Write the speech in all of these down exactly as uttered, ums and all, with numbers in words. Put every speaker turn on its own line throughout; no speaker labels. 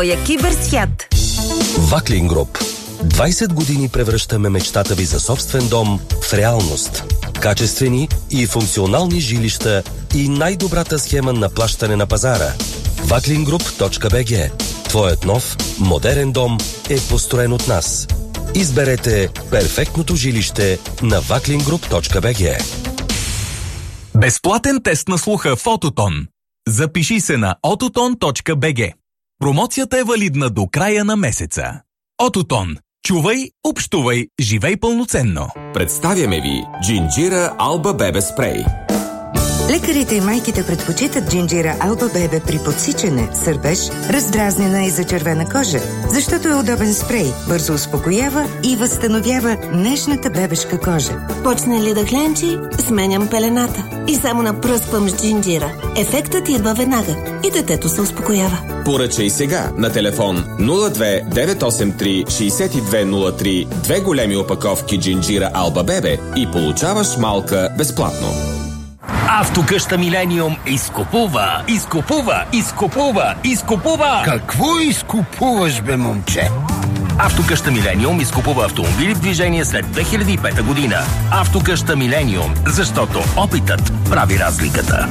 Твоя киберсвят.
Ваклин Груп. двайсет години превръщаме мечтата ви за собствен дом в реалност. Качествени и функционални жилища и най-добрата схема на плащане на пазара. ваклин груп точка би джи. Твоят нов, модерен дом е построен от нас. Изберете перфектното жилище на ваклин груп точка би джи.
Безплатен тест на слуха в Ототон. Запиши се на ототон точка би джи. Промоцията е валидна до края на месеца. Ототон. Чувай, общувай, живей пълноценно.
Представяме ви Джинджира Алба Бебе Спрей.
Лекарите и майките предпочитат Джинджира Алба Бебе при подсичане, сърбеж, раздразнена и зачервена кожа, защото е удобен спрей, бързо успокоява и възстановява нежната бебешка кожа.
Почне ли да хленчи, сменям пелената и само напръсквам с Джинджира. Ефектът идва веднага и детето се успокоява.
Поръчай сега на телефон нула две девет осем три шейсет и две нула три две големи опаковки Джинджира Алба Бебе и получаваш малка безплатно.
Автокъща Милениум изкупува, изкупува, изкупува, изкупува!
Какво изкупуваш, бе, момче?
Автокъща Милениум изкупува автомобили в движение след две хиляди и пета година. Автокъща Милениум, защото опитът прави разликата.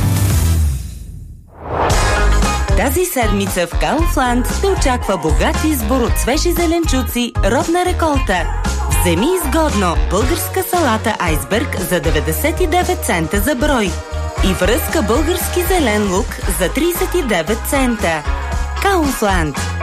Тази седмица в Kaufland те очаква богат избор от свежи зеленчуци, родна реколта. Вземи изгодно българска салата айсберг за деветдесет и девет цента за брой и връзка български зелен лук за трийсет и девет цента. Kaufland.